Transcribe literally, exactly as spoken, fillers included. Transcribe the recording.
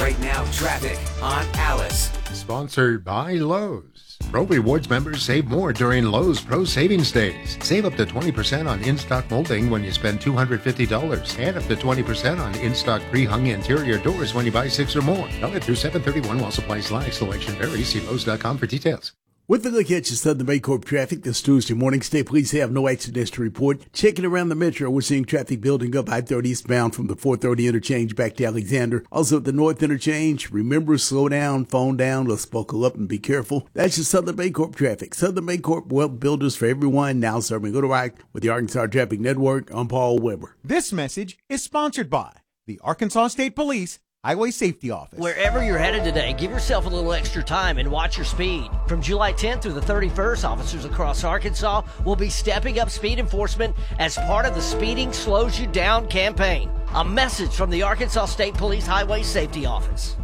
Right now, traffic on Alice. Sponsored by Lowe's. Pro Rewards members save more during Lowe's Pro Savings Days. Save up to twenty percent on in-stock molding when you spend two hundred fifty dollars and up to twenty percent on in-stock pre-hung interior doors when you buy six or more. Valid through seven thirty-one while supplies last. Selection varies. See Lowe's dot com for details. With the look at your Southern Baycorp traffic this Tuesday morning, State Police have no accidents to report. Checking around the metro, we're seeing traffic building up I thirty eastbound from the four thirty interchange back to Alexander. Also at the north interchange, remember, slow down, phone down, let's buckle up and be careful. That's your Southern Baycorp traffic. Southern Baycorp, wealth builders for everyone, now serving Little Rock with the Arkansas Traffic Network. I'm Paul Weber. This message is sponsored by the Arkansas State Police Highway Safety Office. Wherever you're headed today, give yourself a little extra time and watch your speed. From July tenth through the thirty-first, officers across Arkansas will be stepping up speed enforcement as part of the Speeding Slows You Down campaign. A message from the Arkansas State Police Highway Safety Office.